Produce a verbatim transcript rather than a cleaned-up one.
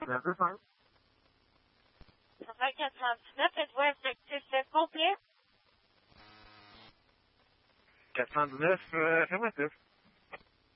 quatre-vingt-dix-neuf. Ça fait quatre-vingt-dix-neuf, êtes-vous effectif complet? quatre cent dix-neuf, euh, affirmatif.